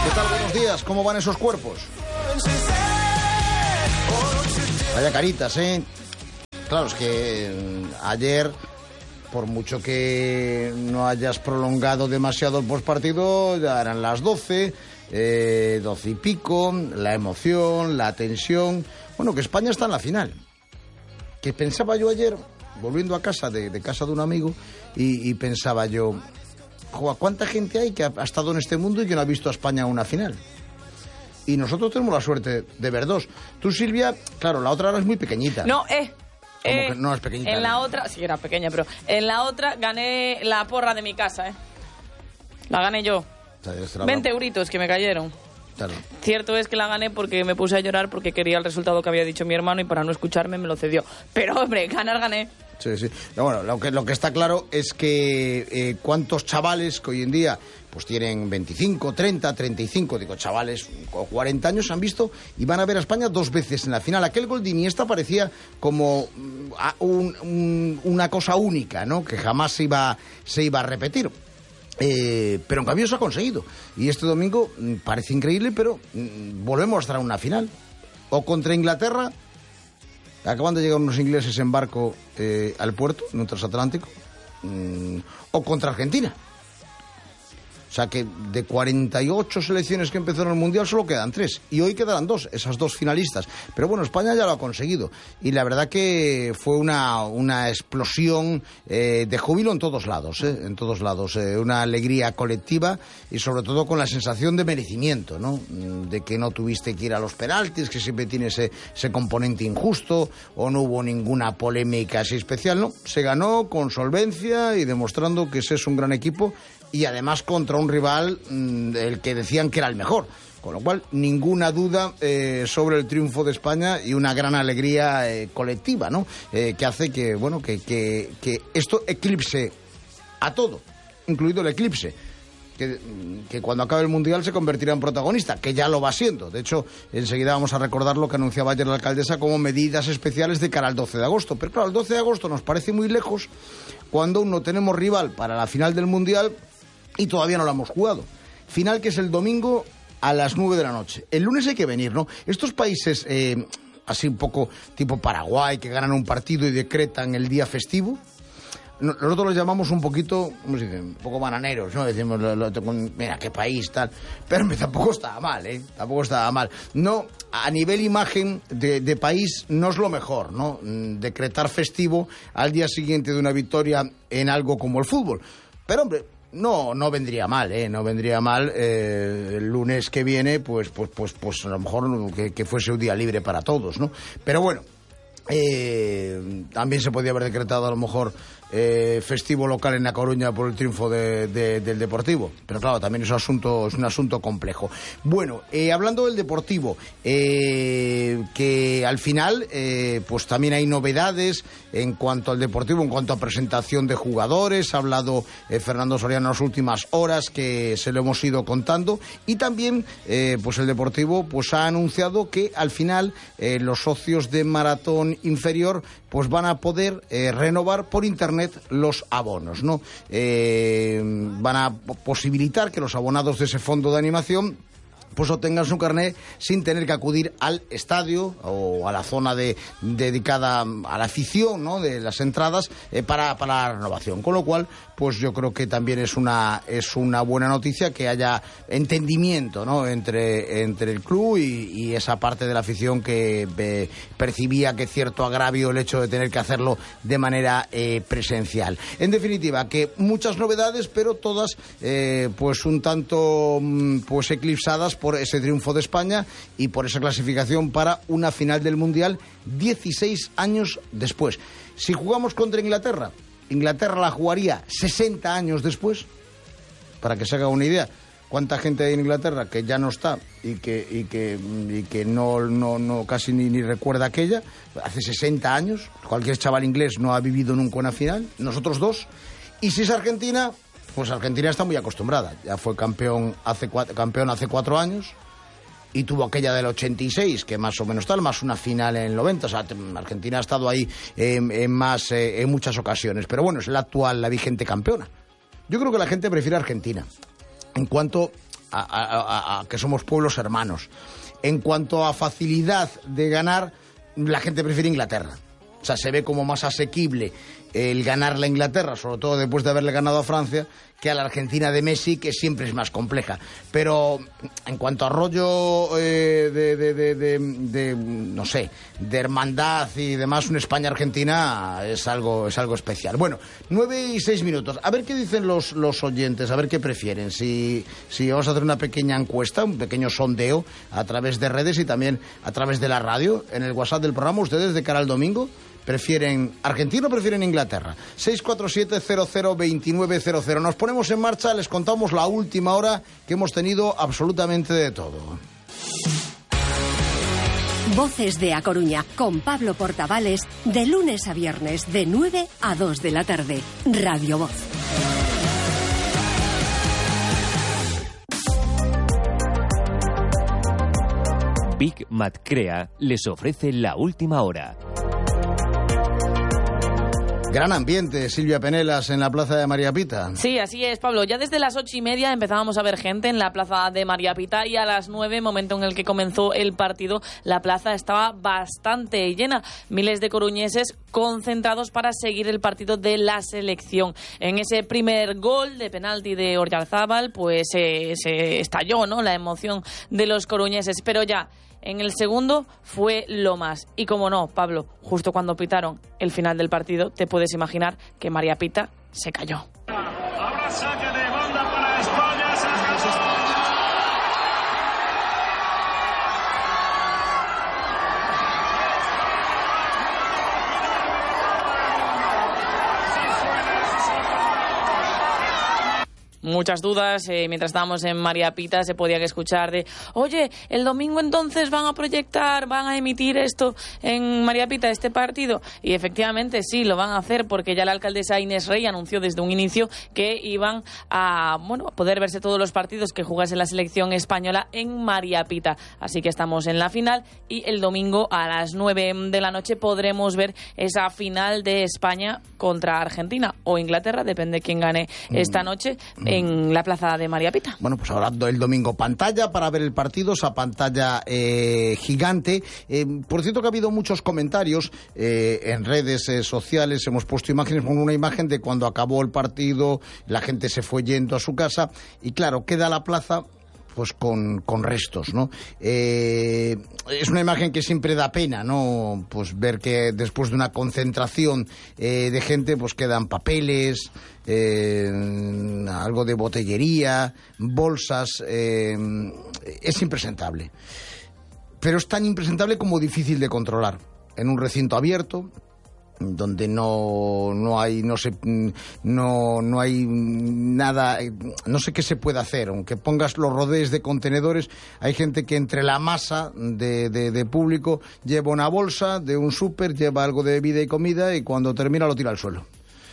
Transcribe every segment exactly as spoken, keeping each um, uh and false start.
¿Qué tal? Buenos días. ¿Cómo van esos cuerpos? Vaya caritas, ¿eh? Claro, es que ayer, por mucho que no hayas prolongado demasiado el postpartido, ya eran las doce, eh, doce y pico, la emoción, la tensión. Bueno, que España está en la final. Que pensaba yo ayer, volviendo a casa, de, de casa de un amigo, y, y pensaba yo, jo, ¿cuánta gente hay que ha, ha estado en este mundo y que no ha visto a España en una final? Y nosotros tenemos la suerte de ver dos. Tú, Silvia, claro, la otra ahora es muy pequeñita. No, eh. Eh, que no es pequeñita. En la ¿no? otra, sí era pequeña, pero en la otra gané la porra de mi casa, ¿eh? La gané yo. O sea, veinte euritos que me cayeron. Claro. Cierto es que la gané porque me puse a llorar porque quería el resultado que había dicho mi hermano y para no escucharme me lo cedió. Pero, hombre, ganar gané. Sí, sí. Pero bueno, lo que, lo que está claro es que eh, cuántos chavales que hoy en día pues tienen veinticinco, treinta, treinta y cinco, digo chavales, cuarenta años han visto y van a ver a España dos veces en la final. Aquel gol de Iniesta parecía como un, un, una cosa única, ¿no? Que jamás se iba, se iba a repetir. Eh, pero en cambio se ha conseguido. Y este domingo mm, parece increíble, pero mm, volvemos a estar en una final. O contra Inglaterra. Acaban de llegar unos ingleses en barco eh, al puerto, en un transatlántico, mmm, o contra Argentina. O sea que de cuarenta y ocho selecciones que empezaron el Mundial solo quedan tres. Y hoy quedarán dos, esas dos finalistas. Pero bueno, España ya lo ha conseguido. Y la verdad que fue una, una explosión eh, de júbilo en todos lados, eh, en todos lados. Eh, una alegría colectiva y sobre todo con la sensación de merecimiento, ¿no? De que no tuviste que ir a los penaltis, que siempre tiene ese, ese componente injusto, o no hubo ninguna polémica así especial, ¿no? Se ganó con solvencia y demostrando que ese es un gran equipo. Y además contra un rival mmm, el que decían que era el mejor. Con lo cual, ninguna duda eh, sobre el triunfo de España y una gran alegría eh, colectiva, ¿no? Eh, que hace que, bueno, que, que, que esto eclipse a todo, incluido el eclipse. Que, que cuando acabe el Mundial se convertirá en protagonista, que ya lo va siendo. De hecho, enseguida vamos a recordar lo que anunciaba ayer la alcaldesa como medidas especiales de cara al doce de agosto. Pero claro, el doce de agosto nos parece muy lejos cuando aún no tenemos rival para la final del Mundial y todavía no la hemos jugado. Final que es el domingo a las nueve de la noche. El lunes hay que venir, ¿no? Estos países, eh, así un poco tipo Paraguay, que ganan un partido y decretan el día festivo, nosotros los llamamos un poquito, ¿cómo se dice? Un poco bananeros, ¿no? Decimos, lo, lo, mira, qué país, tal. Pero tampoco estaba mal, ¿eh? Tampoco estaba mal. No, a nivel imagen de, de país no es lo mejor, ¿no? Decretar festivo al día siguiente de una victoria en algo como el fútbol. Pero, hombre, no, no vendría mal, ¿eh? No vendría mal eh, el lunes que viene, pues, pues, pues, pues a lo mejor que, que fuese un día libre para todos, ¿no? Pero bueno, eh, también se podía haber decretado a lo mejor eh, festivo local en La Coruña por el triunfo de, de, del Deportivo, pero claro, también es un asunto, es un asunto complejo. Bueno, eh, hablando del Deportivo, eh, que al final eh, pues también hay novedades en cuanto al Deportivo, en cuanto a presentación de jugadores. Ha hablado eh, Fernando Soriano en las últimas horas, que se lo hemos ido contando, y también eh, pues el Deportivo pues ha anunciado que al final eh, los socios de Maratón Inferior pues van a poder eh, renovar por internet los abonos, ¿no? Eh, van a posibilitar que los abonados de ese fondo de animación pues obtengan su carné sin tener que acudir al estadio o a la zona de, dedicada a la afición, ¿no? De las entradas eh, para, para la renovación. Con lo cual, pues yo creo que también es una es una buena noticia que haya entendimiento, ¿no? entre, entre el club y, y esa parte de la afición que eh, percibía que cierto agravio el hecho de tener que hacerlo de manera eh, presencial. En definitiva, que muchas novedades, pero todas eh, pues un tanto pues eclipsadas por ese triunfo de España y por esa clasificación para una final del Mundial dieciséis años después. Si jugamos contra Inglaterra, Inglaterra la jugaría sesenta años después, para que se haga una idea. ¿Cuánta gente hay en Inglaterra que ya no está y que y que, y que no, no, no casi ni, ni recuerda aquella? Hace sesenta años, cualquier chaval inglés no ha vivido nunca una final, nosotros dos. Y si es Argentina, pues Argentina está muy acostumbrada. Ya fue campeón hace cuatro, campeón hace cuatro años y tuvo aquella del ochenta y seis, que más o menos tal, más una final en el noventa. O sea, Argentina ha estado ahí en, en, más, eh, en muchas ocasiones. Pero bueno, es la actual, la vigente campeona. Yo creo que la gente prefiere Argentina en cuanto a, a, a, a que somos pueblos hermanos. En cuanto a facilidad de ganar, la gente prefiere Inglaterra. O sea, se ve como más asequible el ganar la Inglaterra, sobre todo después de haberle ganado a Francia, que a la Argentina de Messi, que siempre es más compleja. Pero en cuanto a rollo eh, de, de, de, de, de, no sé, de hermandad y demás, una España-Argentina es algo, es algo especial. Bueno, nueve y seis minutos. A ver qué dicen los, los oyentes, a ver qué prefieren. Si, si vamos a hacer una pequeña encuesta, un pequeño sondeo a través de redes y también a través de la radio, en el WhatsApp del programa, ustedes de cara al domingo, ¿prefieren Argentina o prefieren Inglaterra? seis cuatro siete cero cero dos nueve cero cero. Nos ponemos en marcha, les contamos la última hora que hemos tenido absolutamente de todo. Voces de A Coruña, con Pablo Portavales, de lunes a viernes, de nueve a dos de la tarde. Radio Voz. Big Mat Crea les ofrece la última hora. Gran ambiente, Silvia Penelas, en la plaza de María Pita. Sí, así es, Pablo. Ya desde las ocho y media empezábamos a ver gente en la plaza de María Pita y a las nueve, momento en el que comenzó el partido, la plaza estaba bastante llena. Miles de coruñeses concentrados para seguir el partido de la selección. En ese primer gol de penalti de Oyarzábal, pues eh, se estalló, ¿no?, la emoción de los coruñeses. Pero ya en el segundo fue lo más. Y como no, Pablo, justo cuando pitaron el final del partido, te puedes imaginar que María Pita se cayó. Habrá saque de banda para España. Se Muchas dudas, eh, mientras estábamos en María Pita se podía escuchar de, oye, el domingo entonces van a proyectar, van a emitir esto en María Pita, este partido, y efectivamente sí, lo van a hacer, porque ya la alcaldesa Inés Rey anunció desde un inicio que iban a, bueno, poder verse todos los partidos que jugase la selección española en María Pita, así que estamos en la final y el domingo a las nueve de la noche podremos ver esa final de España contra Argentina o Inglaterra, depende de quién gane esta noche, en la plaza de María Pita. Bueno, pues ahora el domingo pantalla para ver el partido, esa pantalla eh, gigante. Eh, por cierto que ha habido muchos comentarios eh, en redes eh, sociales, hemos puesto imágenes, con una imagen de cuando acabó el partido, la gente se fue yendo a su casa y claro, queda la plaza pues con, con restos, ¿no? Eh, es una imagen que siempre da pena, ¿no? Pues ver que después de una concentración eh, de gente, pues quedan papeles, eh, algo de botellería, bolsas, eh, es impresentable. Pero es tan impresentable como difícil de controlar. En un recinto abierto, donde no no hay no sé no no hay nada, no sé qué se puede hacer, aunque pongas los rodeos de contenedores, hay gente que entre la masa de, de, de público lleva una bolsa de un súper, lleva algo de bebida y comida y cuando termina lo tira al suelo.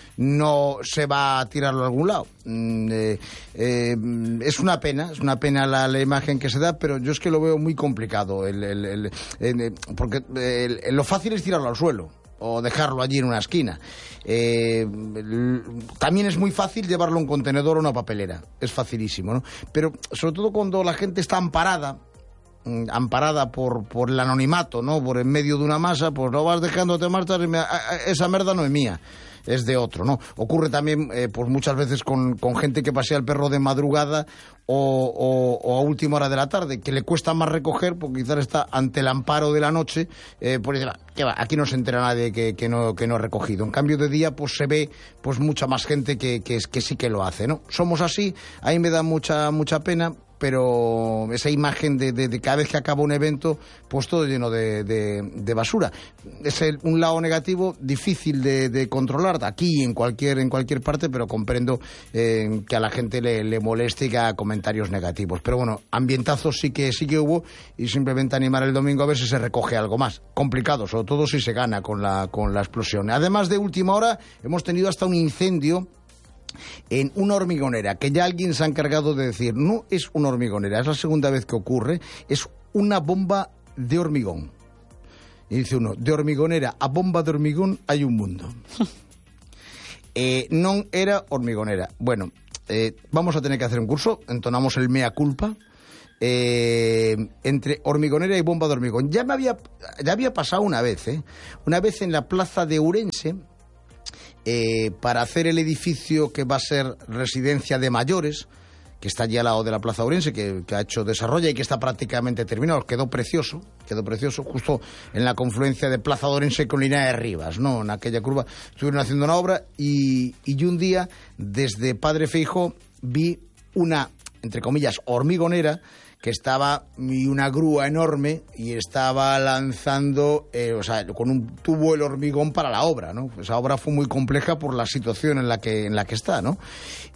No se va a tirarlo a algún lado. Eh, eh, es una pena, es una pena la, la imagen que se da, pero yo es que lo veo muy complicado, el, el, el, el, porque el, el, lo fácil es tirarlo al suelo o dejarlo allí en una esquina. Eh, también es muy fácil llevarlo a un contenedor o una papelera, es facilísimo, ¿no? Pero sobre todo cuando la gente está amparada, amparada por, por el anonimato, ¿no? Por en medio de una masa, pues no vas dejándote marchar, esa merda no es mía, es de otro, ¿no? Ocurre también, eh, pues muchas veces con, con gente que pasea el perro de madrugada o, o, o a última hora de la tarde, que le cuesta más recoger porque quizás está ante el amparo de la noche, eh, pues dice, ¿qué va? Aquí no se entera nadie que, que no que no ha recogido. En cambio de día, pues se ve pues mucha más gente que, que, que sí que lo hace, ¿no? Somos así, a mí me da mucha mucha pena, pero esa imagen de, de, de cada vez que acaba un evento, pues todo lleno de, de, de basura. Es el, un lado negativo difícil de, de controlar aquí en cualquier en cualquier parte, pero comprendo eh, que a la gente le, le moleste y que haga comentarios negativos. Pero bueno, ambientazos sí que sí que hubo y simplemente animar el domingo a ver si se recoge algo más. Complicado, sobre todo si se gana con la con la explosión. Además de última hora, hemos tenido hasta un incendio en una hormigonera, que ya alguien se ha encargado de decir, no es una hormigonera, es la segunda vez que ocurre, es una bomba de hormigón. Y dice uno, de hormigonera a bomba de hormigón hay un mundo. eh, non era hormigonera. Bueno, eh, vamos a tener que hacer un curso, entonamos el mea culpa, eh, entre hormigonera y bomba de hormigón. Ya me había, ya había pasado una vez, ¿eh? Una vez en la plaza de Ourense, eh, para hacer el edificio que va a ser residencia de mayores, que está allí al lado de la Plaza Ourense, que, que ha hecho desarrollo y que está prácticamente terminado. Quedó precioso, quedó precioso, justo en la confluencia de Plaza Ourense con Linares de Rivas, ¿no? En aquella curva estuvieron haciendo una obra y, y yo un día, desde Padre Feijóo, vi una, entre comillas, hormigonera, que estaba, y una grúa enorme, y estaba lanzando, eh, o sea, con un tubo el hormigón para la obra, ¿no? Esa obra fue muy compleja por la situación en la que, en la que está, ¿no?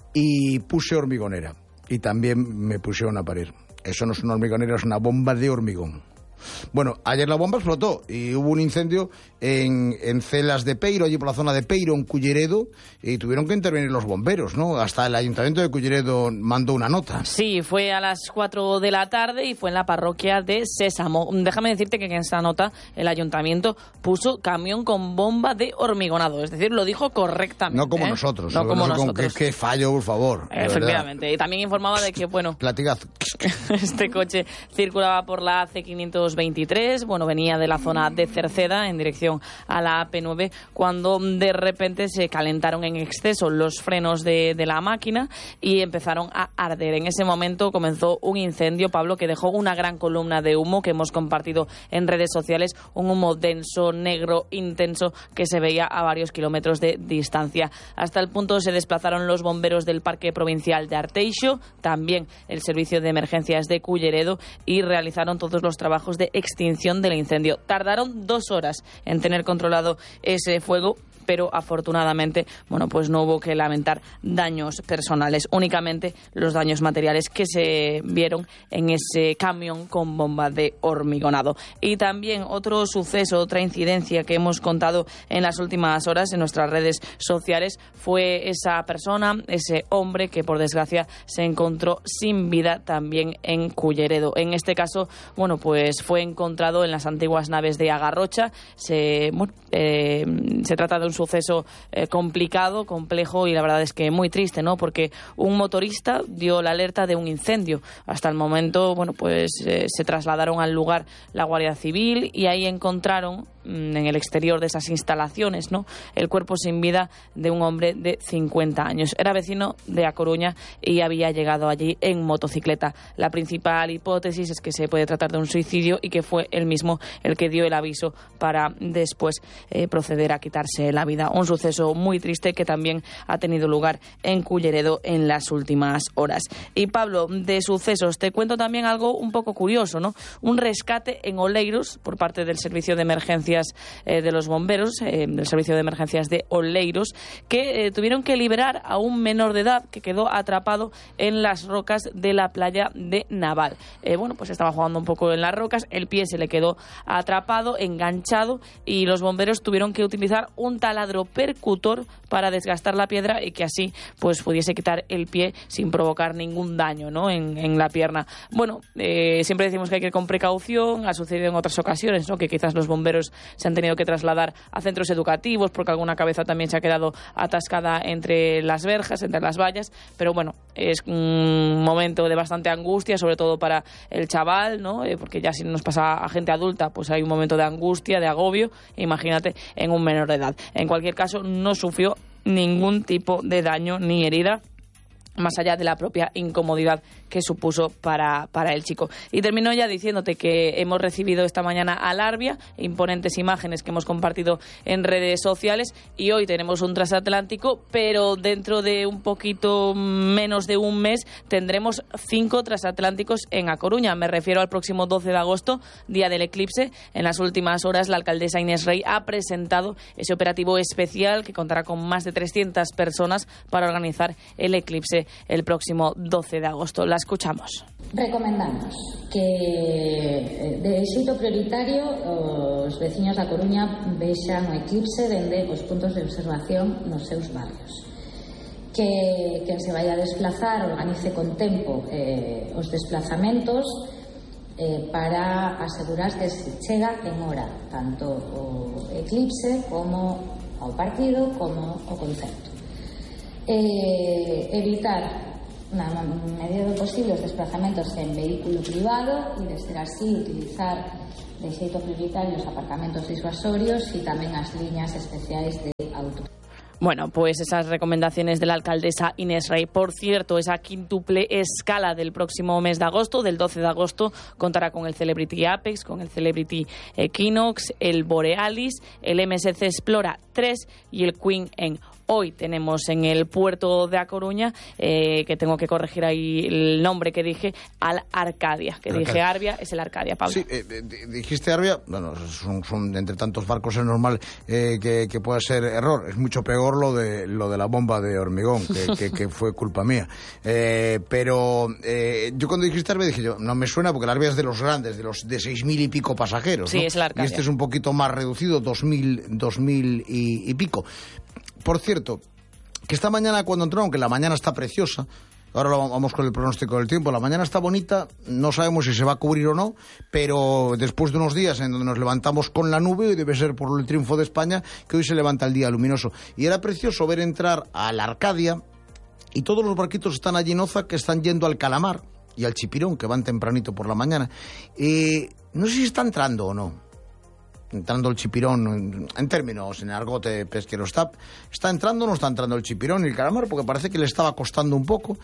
Y puse hormigonera. Y también me pusieron a parir. Eso no es una hormigonera, es una bomba de hormigón. Bueno, ayer la bomba explotó y hubo un incendio en, en Celas de Peiro, allí por la zona de Peiro, en Culleredo, y tuvieron que intervenir los bomberos, ¿no? Hasta el Ayuntamiento de Culleredo mandó una nota. Sí, fue a las cuatro de la tarde y fue en la parroquia de Sésamo. Déjame decirte que en esta nota el Ayuntamiento puso camión con bomba de hormigonado, es decir, lo dijo correctamente. No como ¿eh? nosotros. No como no sé nosotros. Qué, qué fallo, por favor. Efectivamente. Y también informaba de que, bueno, platigazo. Este coche circulaba por la A C quinientos veintitrés, bueno, venía de la zona de Cerceda en dirección a la A P nueve, cuando de repente se calentaron en exceso los frenos de, de la máquina y empezaron a arder. En ese momento comenzó un incendio, Pablo, que dejó una gran columna de humo que hemos compartido en redes sociales, un humo denso, negro, intenso, que se veía a varios kilómetros de distancia. Hasta el punto se desplazaron los bomberos del Parque Provincial de Arteixo, también el Servicio de Emergencias de Culleredo, y realizaron todos los trabajos de extinción del incendio. Tardaron dos horas en tener controlado ese fuego, pero afortunadamente, bueno, pues no hubo que lamentar daños personales, únicamente los daños materiales que se vieron en ese camión con bomba de hormigonado. Y también otro suceso, otra incidencia que hemos contado en las últimas horas en nuestras redes sociales fue esa persona, ese hombre que por desgracia se encontró sin vida también en Culleredo. En este caso, bueno, pues fue encontrado en las antiguas naves de Agarrocha. Se, bueno, eh, se trata de un suceso eh, complicado, complejo y la verdad es que muy triste, ¿no? Porque un motorista dio la alerta de un incendio. Hasta el momento, bueno, pues eh, se trasladaron al lugar la Guardia Civil y ahí encontraron mmm, en el exterior de esas instalaciones, ¿no?, el cuerpo sin vida de un hombre de cincuenta años. Era vecino de A Coruña y había llegado allí en motocicleta. La principal hipótesis es que se puede tratar de un suicidio y que fue él mismo el que dio el aviso para después eh, proceder a quitarse la vida. Un suceso muy triste que también ha tenido lugar en Culleredo en las últimas horas. Y Pablo, de sucesos, te cuento también algo un poco curioso, ¿no? Un rescate en Oleiros por parte del Servicio de Emergencias eh, de los Bomberos, eh, del Servicio de Emergencias de Oleiros, que eh, tuvieron que liberar a un menor de edad que quedó atrapado en las rocas de la playa de Naval. Eh, bueno, pues estaba jugando un poco en las rocas, el pie se le quedó atrapado, enganchado, y los bomberos tuvieron que utilizar un taladro percutor para desgastar la piedra y que así pues pudiese quitar el pie sin provocar ningún daño, ¿no?, en, en la pierna. Bueno, eh, siempre decimos que hay que ir con precaución. Ha sucedido en otras ocasiones, ¿no?, que quizás los bomberos se han tenido que trasladar a centros educativos porque alguna cabeza también se ha quedado atascada entre las verjas, entre las vallas, pero bueno, es un momento de bastante angustia, sobre todo para el chaval, ¿no?, eh, porque ya si nos pasa a gente adulta, pues hay un momento de angustia, de agobio, imagínate en un menor de edad. En cualquier caso, no sufrió ningún tipo de daño ni herida, más allá de la propia incomodidad que supuso para, para el chico. Y termino ya diciéndote que hemos recibido esta mañana al Arbia, imponentes imágenes que hemos compartido en redes sociales, y hoy tenemos un transatlántico, pero dentro de un poquito menos de un mes tendremos cinco transatlánticos en A Coruña. Me refiero al próximo doce de agosto, día del eclipse. En las últimas horas la alcaldesa Inés Rey ha presentado ese operativo especial que contará con más de trescientas personas para organizar el eclipse el próximo doce de agosto. La escuchamos. Recomendamos que de éxito prioritario os veciños da Coruña vexan o eclipse dende os puntos de observación nos seus barrios. Que quen se vai a desplazar organice con tempo eh, os desplazamentos eh, para asegurar que se chega en hora tanto o eclipse como ao partido como ao concerto. Eh, evitar, na medida do posible, os desplazamentos en vehículo privado e, de ser así, utilizar de xeito prioritario os aparcamentos disuasorios e tamén as liñas especiais de auto. Bueno, pues esas recomendaciones de la alcaldesa Inés Rey. Por cierto, esa quíntuple escala del próximo mes de agosto, del doce de agosto, contará con el Celebrity Apex, con el Celebrity Equinox, el Borealis, el M S C Explora tres y el Queen en. Hoy tenemos en el puerto de A Coruña, eh, que tengo que corregir ahí el nombre que dije, al Arcadia. Que Arcadia. Dije Arbia, es el Arcadia, Pablo. Sí, eh, dijiste Arbia, bueno, son, son entre tantos barcos es normal eh, que, que pueda ser error. Es mucho peor lo de lo de la bomba de hormigón, que, que, que fue culpa mía. Eh, pero eh, yo cuando dijiste Arbia dije yo, no me suena porque el Arbia es de los grandes, de los de seis mil y pico pasajeros, sí, ¿no? Es el Arcadia. Y este es un poquito más reducido, dos mil, dos mil y, y pico. Por cierto, que esta mañana cuando entraron, que la mañana está preciosa, ahora vamos con el pronóstico del tiempo, la mañana está bonita, no sabemos si se va a cubrir o no, pero después de unos días en donde nos levantamos con la nube, y debe ser por el triunfo de España, que hoy se levanta el día luminoso. Y era precioso ver entrar a la Arcadia, y todos los barquitos están allí en Oza, que están yendo al Calamar y al Chipirón, que van tempranito por la mañana. Eh, no sé si está entrando o no. Entrando el Chipirón, en términos, en argote pesquero, ¿está, ¿está entrando o no está entrando el Chipirón y el Calamar? Porque parece que le estaba costando un poco,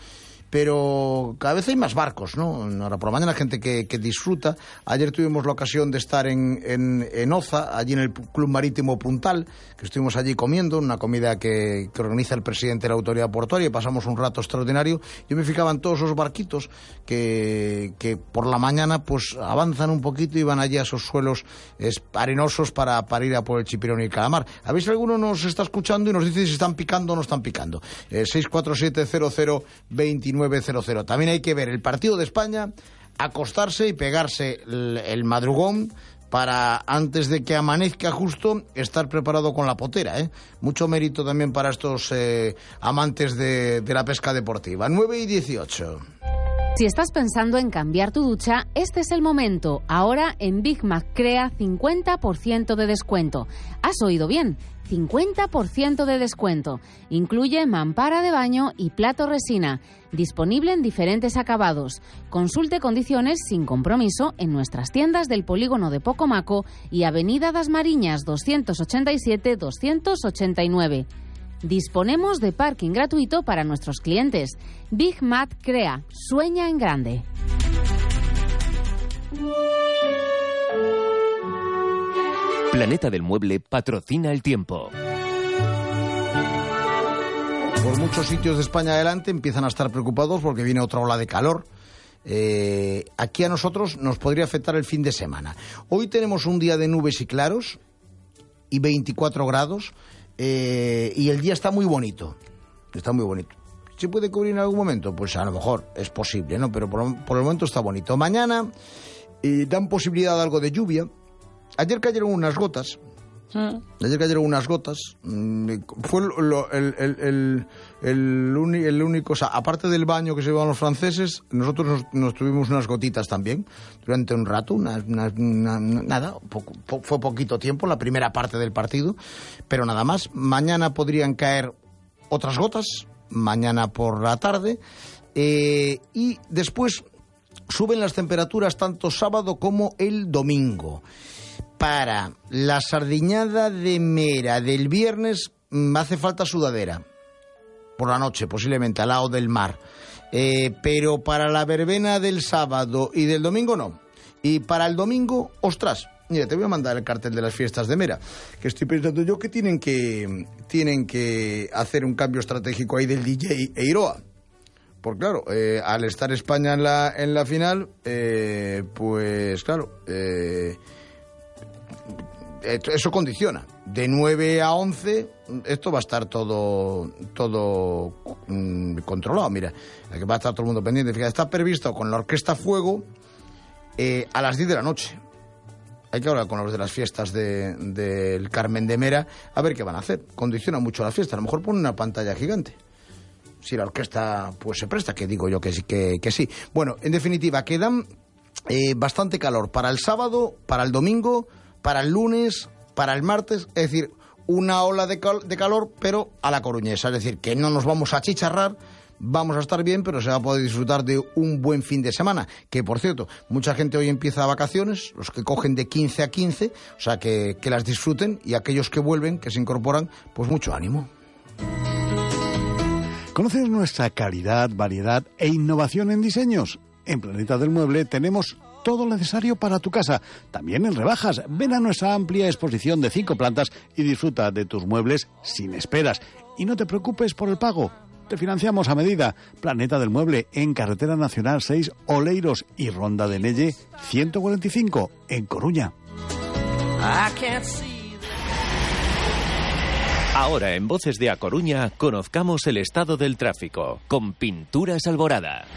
pero cada vez hay más barcos, ¿no? Ahora por la mañana gente que, que disfruta. Ayer tuvimos la ocasión de estar en, en, en Oza, allí en el Club Marítimo Puntal, que estuvimos allí comiendo, una comida que, que organiza el presidente de la Autoridad Portuaria, y pasamos un rato extraordinario. Yo me fijaba en todos esos barquitos que, que por la mañana pues avanzan un poquito y van allí a esos suelos arenosos para, para ir a por el Chipirón y el Calamar. A ver si alguno nos está escuchando y nos dice si están picando o no están picando. Eh, seis cuatro siete cero cero veintinueve cero cero. También hay que ver el partido de España, acostarse y pegarse el, el madrugón para, antes de que amanezca justo, estar preparado con la potera, ¿eh? Mucho mérito también para estos eh, amantes de, de la pesca deportiva. nueve y dieciocho. Si estás pensando en cambiar tu ducha, este es el momento. Ahora en Big Mac Crea cincuenta por ciento de descuento. ¿Has oído bien? cincuenta por ciento de descuento. Incluye mampara de baño y plato resina. Disponible en diferentes acabados. Consulte condiciones sin compromiso en nuestras tiendas del polígono de Pocomaco y Avenida das Mariñas doscientos ochenta y siete doscientos ochenta y nueve. Disponemos de parking gratuito para nuestros clientes. Big Mac Crea. Sueña en grande. Planeta del Mueble patrocina el tiempo. Por muchos sitios de España adelante empiezan a estar preocupados porque viene otra ola de calor. Eh, aquí a nosotros nos podría afectar el fin de semana. Hoy tenemos un día de nubes y claros y veinticuatro grados. Eh, y el día está muy bonito, está muy bonito. ¿Se puede cubrir en algún momento? Pues a lo mejor es posible, ¿no? Pero por, por el momento está bonito. Mañana eh, dan posibilidad de algo de lluvia. Ayer cayeron unas gotas. Mm. Ayer cayeron unas gotas. Fue lo, el, el, el, el, uni, el único... O sea, aparte del baño que se llevaban los franceses, nosotros nos, nos tuvimos unas gotitas también durante un rato. Una, una, una, nada, poco, po, fue poquito tiempo, la primera parte del partido, pero nada más. Mañana podrían caer otras gotas, mañana por la tarde. Eh, y después suben las temperaturas tanto sábado como el domingo. Para la sardiñada de Mera del viernes me hace falta sudadera. Por la noche, posiblemente, al lado del mar. Eh, pero para la verbena del sábado y del domingo, no. Y para el domingo, ostras, mira, te voy a mandar el cartel de las fiestas de Mera, que estoy pensando yo que tienen que, tienen que hacer un cambio estratégico ahí del D J e Iroa. Porque claro, eh, al estar España en la, en la final, eh, pues claro... Eh, eso condiciona. De nueve a once esto va a estar todo todo mmm, controlado. Mira, que va a estar todo el mundo pendiente. Fíjate, está previsto con la Orquesta Fuego eh, a las diez de la noche. Hay que hablar con los de las fiestas del de, de Carmen de Mera a ver qué van a hacer. Condiciona mucho la fiesta. A lo mejor ponen una pantalla gigante. Si la orquesta pues se presta, que digo yo que sí, que, que sí. Bueno, en definitiva, quedan eh, bastante calor para el sábado, para el domingo, para el lunes, para el martes, es decir, una ola de, cal- de calor, pero a la coruñesa. Es decir, que no nos vamos a achicharrar, vamos a estar bien, pero se va a poder disfrutar de un buen fin de semana. Que, por cierto, mucha gente hoy empieza vacaciones, los que cogen de quince a quince, o sea, que, que las disfruten, y aquellos que vuelven, que se incorporan, pues mucho ánimo. ¿Conoces nuestra calidad, variedad e innovación en diseños? En Planeta del Mueble tenemos todo lo necesario para tu casa, también en rebajas. Ven a nuestra amplia exposición de cinco plantas y disfruta de tus muebles sin esperas. Y no te preocupes por el pago, te financiamos a medida. Planeta del Mueble, en Carretera Nacional seis, Oleiros, y Ronda de Nelle ciento cuarenta y cinco, en Coruña. Ahora en Voces de A Coruña conozcamos el estado del tráfico con Pinturas Alborada.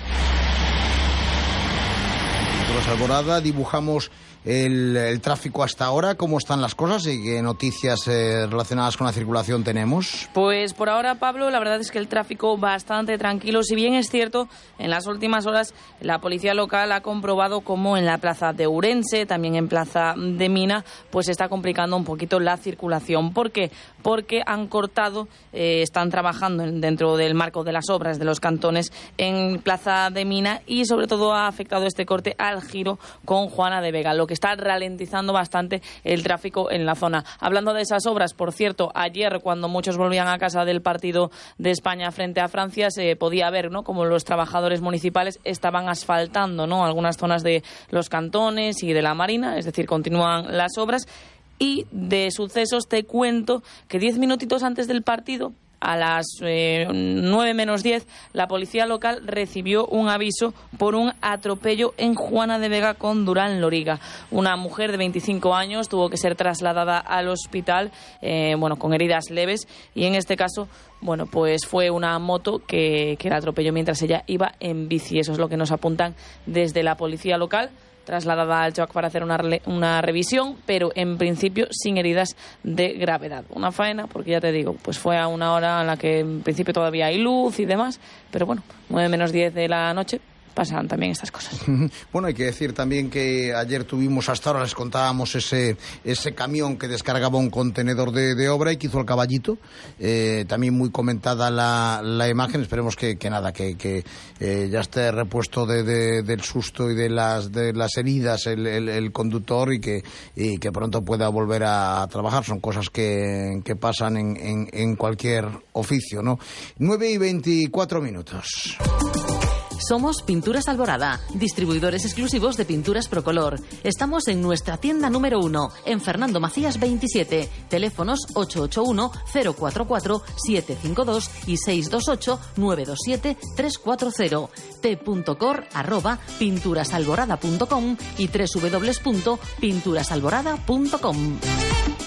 Pinturas Alborada, dibujamos el, el tráfico hasta ahora, cómo están las cosas y qué noticias eh, relacionadas con la circulación tenemos. Pues por ahora, Pablo, la verdad es que el tráfico bastante tranquilo. Si bien es cierto, en las últimas horas la policía local ha comprobado cómo en la plaza de Ourense, también en plaza de Mina, pues se está complicando un poquito la circulación. ¿Por qué? Porque han cortado, eh, están trabajando dentro del marco de las obras de los cantones en plaza de Mina, y sobre todo ha afectado este corte al giro con Juana de Vega, lo que está ralentizando bastante el tráfico en la zona. Hablando de esas obras, por cierto, ayer cuando muchos volvían a casa del partido de España frente a Francia, se podía ver, ¿no?, como los trabajadores municipales estaban asfaltando, ¿no?, algunas zonas de los cantones y de la Marina, es decir, continúan las obras. Y de sucesos te cuento que diez minutitos antes del partido, a las eh, nueve menos diez, la policía local recibió un aviso por un atropello en Juana de Vega con Durán Loriga. Una mujer de veinticinco años tuvo que ser trasladada al hospital, eh, bueno, con heridas leves, y en este caso, bueno, pues fue una moto que, que la atropelló mientras ella iba en bici. Eso es lo que nos apuntan desde la policía local. Trasladada al C H O A C para hacer una, una revisión, pero en principio sin heridas de gravedad. Una faena, porque ya te digo, pues fue a una hora en la que en principio todavía hay luz y demás, pero bueno, nueve menos diez de la noche, pasan también estas cosas. Bueno, hay que decir también que ayer tuvimos, hasta ahora les contábamos ese ese camión que descargaba un contenedor de, de obra y que hizo el caballito. Eh, también muy comentada la, la imagen. Esperemos que, que nada, que, que eh, ya esté repuesto de, de, del susto y de las de las heridas el, el, el conductor, y que, y que pronto pueda volver a, a trabajar. Son cosas que, que pasan en, en, en cualquier oficio, ¿no? nueve y veinticuatro minutos. Somos Pinturas Alborada, distribuidores exclusivos de pinturas Procolor. Estamos en nuestra tienda número uno, en Fernando Macías veintisiete. Teléfonos ocho ocho uno, cero cuatro cuatro, siete cinco dos y seis dos ocho, nueve dos siete, tres cuatro cero. t.cor arroba pinturasalborada punto com y doble u doble u doble u punto pinturasalborada punto com.